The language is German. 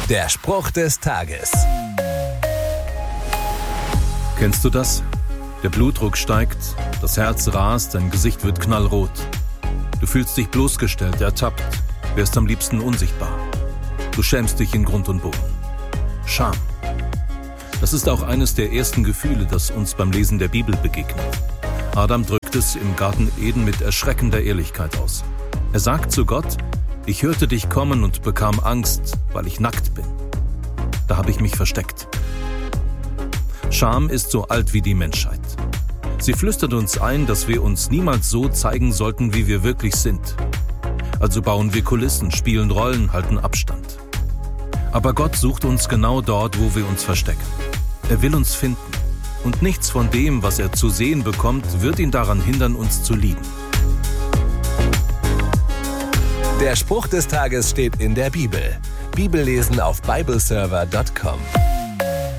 Der Spruch des Tages. Kennst du das? Der Blutdruck steigt, das Herz rast, dein Gesicht wird knallrot. Du fühlst dich bloßgestellt, ertappt, wärst am liebsten unsichtbar. Du schämst dich in Grund und Boden. Scham. Das ist auch eines der ersten Gefühle, das uns beim Lesen der Bibel begegnet. Adam drückt es im Garten Eden mit erschreckender Ehrlichkeit aus. Er sagt zu Gott: Ich hörte dich kommen und bekam Angst, weil ich nackt bin. Da habe ich mich versteckt. Scham ist so alt wie die Menschheit. Sie flüstert uns ein, dass wir uns niemals so zeigen sollten, wie wir wirklich sind. Also bauen wir Kulissen, spielen Rollen, halten Abstand. Aber Gott sucht uns genau dort, wo wir uns verstecken. Er will uns finden. Und nichts von dem, was er zu sehen bekommt, wird ihn daran hindern, uns zu lieben. Der Spruch des Tages steht in der Bibel. Bibellesen auf bibleserver.com.